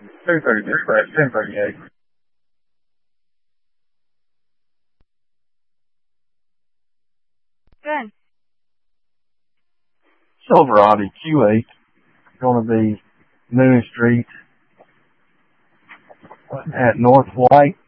230 Express, 1038. Good. Silverado Q8. Going to be Moon Street at North White.